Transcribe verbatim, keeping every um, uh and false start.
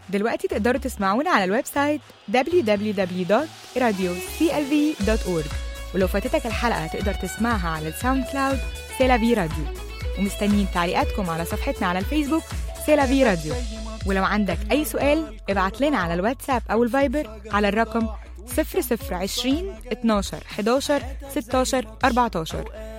دلوقتي تقدروا تسمعونا على الويب سايت دبليو دبليو دبليو دوت راديو سي إل في دوت أورج، ولو فاتتك الحلقة تقدر تسمعها على الساوند كلاود سيلافي راديو. ومستنيين تعليقاتكم على صفحتنا على الفيسبوك سيلافي راديو. ولو عندك أي سؤال ابعت لنا على الواتساب أو الفايبر على الرقم صفر صفر عشرين اتناشر حداشر ستاشر أربعتاشر.